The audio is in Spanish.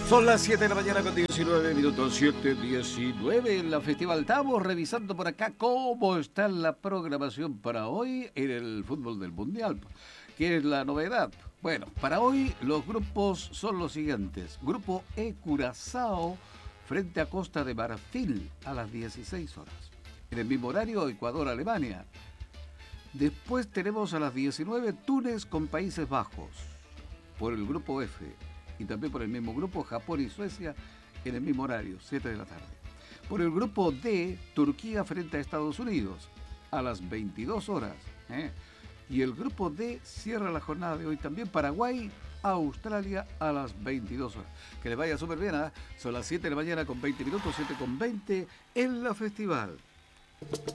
Son las 7 de la mañana con 19 minutos, 7:19 en la Festival. Estamos revisando por acá cómo está la programación para hoy en el fútbol del Mundial. ¿Qué es la novedad? Bueno, para hoy los grupos son los siguientes. Grupo E, Curazao frente a Costa de Marfil a las 16 horas. En el mismo horario, Ecuador-Alemania. Después tenemos a las 19 Túnez con Países Bajos por el grupo F. Y también por el mismo grupo, Japón y Suecia, en el mismo horario, 7 de la tarde. Por el grupo D, Turquía frente a Estados Unidos, a las 22 horas. Y el grupo D cierra la jornada de hoy también, Paraguay, Australia, a las 22 horas. Que les vaya súper bien, ¿eh? Son las 7 de la mañana con 20 minutos, 7 con 20, en la Festival.